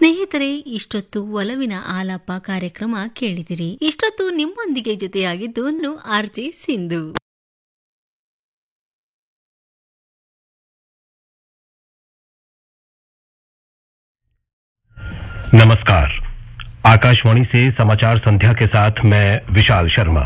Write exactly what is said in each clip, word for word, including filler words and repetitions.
ಸ್ನೇಹಿತರೆ, ಇಷ್ಟೊತ್ತು ಒಲವಿನ ಆಲಾಪ ಕಾರ್ಯಕ್ರಮ ಕೇಳಿದಿರಿ. ಇಷ್ಟೊತ್ತು ನಿಮ್ಮೊಂದಿಗೆ ಜೊತೆಯಾಗಿದ್ದು ನಾನು ಆರ್ಜೆ ಸಿಂಧು. नमस्कार। आकाशवाणी से समाचार संध्या के साथ मैं विशाल शर्मा।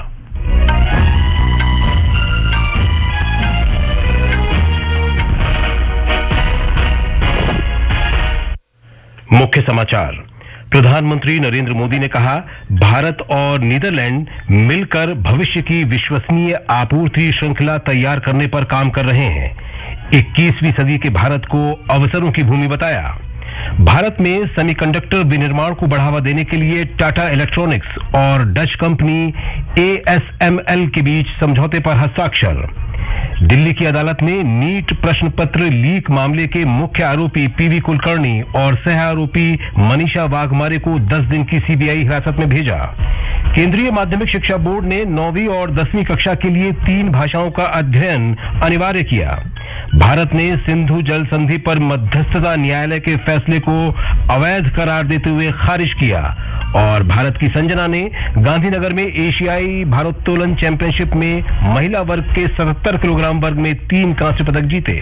मुख्य समाचार। प्रधानमंत्री नरेंद्र मोदी ने कहा, भारत और नीदरलैंड मिलकर भविष्य की विश्वसनीय आपूर्ति श्रृंखला तैयार करने पर काम कर रहे हैं। इक्कीसवीं सदी के भारत को अवसरों की भूमि बताया। भारत में सेमीकंडक्टर विनिर्माण को बढ़ावा देने के लिए टाटा इलेक्ट्रॉनिक्स और Dutch company A S M L के बीच समझौते पर हस्ताक्षर। दिल्ली की अदालत ने नीट प्रश्न पत्र लीक मामले के मुख्य आरोपी पीवी कुलकर्णी और सह आरोपी मनीषा वाघमारे को दस दिन की सीबीआई हिरासत में भेजा। केंद्रीय माध्यमिक शिक्षा बोर्ड ने नौवीं और दसवीं कक्षा के लिए तीन भाषाओं का अध्ययन अनिवार्य किया। भारत ने सिंधु जल संधि पर मध्यस्थता न्यायालय के फैसले को अवैध करार देते हुए खारिज किया। और भारत की संजना ने गांधीनगर में एशियाई भारोत्तोलन चैंपियनशिप में महिला वर्ग के सतहत्तर किलोग्राम वर्ग में तीन कांस्य पदक जीते।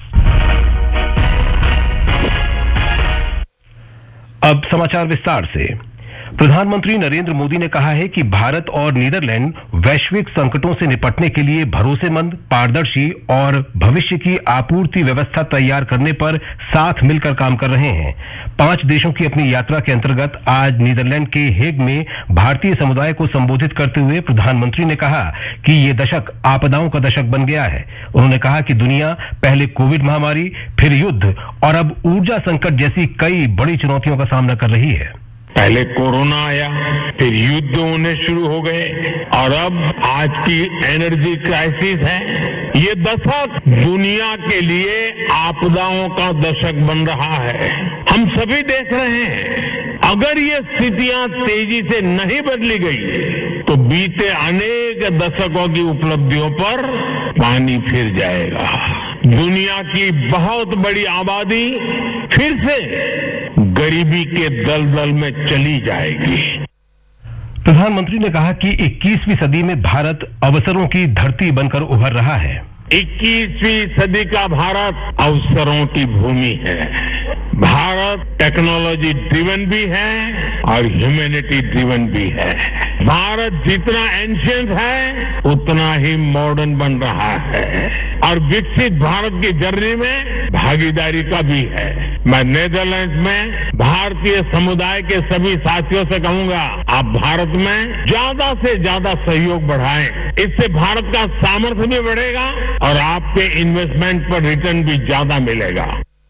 अब समाचार विस्तार से। प्रधानमंत्री नरेंद्र मोदी ने कहा है कि भारत और नीदरलैंड वैश्विक संकटों से निपटने के लिए भरोसेमंद, पारदर्शी और भविष्य की आपूर्ति व्यवस्था तैयार करने पर साथ मिलकर काम कर रहे हैं। पांच देशों की अपनी यात्रा के अंतर्गत आज नीदरलैंड के हेग में भारतीय समुदाय को संबोधित करते हुए प्रधानमंत्री ने कहा कि ये दशक आपदाओं का दशक बन गया है। उन्होंने कहा कि दुनिया पहले कोविड महामारी, फिर युद्ध और अब ऊर्जा संकट जैसी कई बड़ी चुनौतियों का सामना कर रही है। पहले कोरोना आया, फिर युद्ध होने शुरू हो गए और अब आज की एनर्जी क्राइसिस है। ये दशक दुनिया के लिए आपदाओं का दशक बन रहा है। हम सभी देख रहे हैं, अगर ये स्थितियां तेजी से नहीं बदली गई तो बीते अनेक दशकों की उपलब्धियों पर पानी फिर जाएगा। दुनिया की बहुत बड़ी आबादी फिर से गरीबी के दलदल में चली जाएगी। प्रधानमंत्री ने कहा कि इक्कीसवीं सदी में भारत अवसरों की धरती बनकर उभर रहा है। इक्कीसवीं सदी का भारत अवसरों की भूमि है। भारत टेक्नोलॉजी ड्रिवन भी है और ह्यूमैनिटी ड्रिवन भी है। भारत जितना एंशियंट है उतना ही मॉडर्न बन रहा है और विकसित भारत की जर्नी में भागीदारी का भी है। मैं नीदरलैंड्स में भारतीय समुदाय के सभी साथियों से कहूंगा, आप भारत में ज्यादा से ज्यादा सहयोग बढ़ाएं। इससे भारत का सामर्थ्य भी बढ़ेगा और आपके इन्वेस्टमेंट पर रिटर्न भी ज्यादा मिलेगा।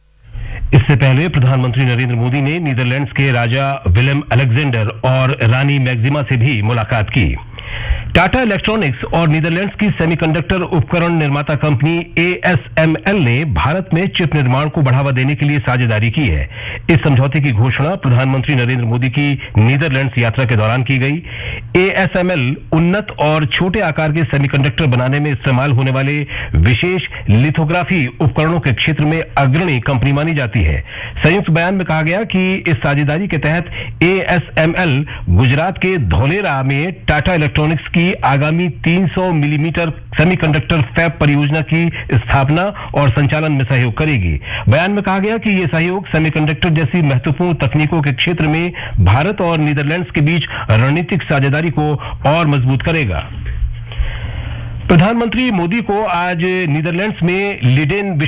इससे पहले प्रधानमंत्री नरेंद्र मोदी ने नीदरलैंड्स के राजा विलेम अलेक्जेंडर और रानी मैक्सिमा से भी मुलाकात की। टाटा इलेक्ट्रॉनिक्स और नीदरलैंड्स की सेमीकंडक्टर उपकरण निर्माता company A S M L ने भारत में चिप निर्माण को बढ़ावा देने के लिए साझेदारी की है। इस समझौते की घोषणा प्रधानमंत्री नरेंद्र मोदी की नीदरलैंड्स यात्रा के दौरान की गई। ए एस एम एल उन्नत और छोटे आकार के सेमीकंडक्टर बनाने में इस्तेमाल होने वाले विशेष लिथोग्राफी उपकरणों के क्षेत्र में अग्रणी कंपनी मानी जाती है। संयुक्त बयान में कहा गया कि इस साझेदारी के तहत A S M L Gujarat के धोलेरा में टाटा इलेक्ट्रॉनिक्स की आगामी तीन सौ मिलीमीटर सेमीकंडक्टर फैब परियोजना की स्थापना और संचालन में सहयोग करेगी। बयान में कहा गया कि यह सहयोग सेमीकंडक्टर जैसी महत्वपूर्ण तकनीकों के क्षेत्र में भारत और नीदरलैंड्स के बीच रणनीतिक साझेदारी को और मजबूत करेगा। प्रधानमंत्री मोदी को आज नीदरलैंड्स में लिडेन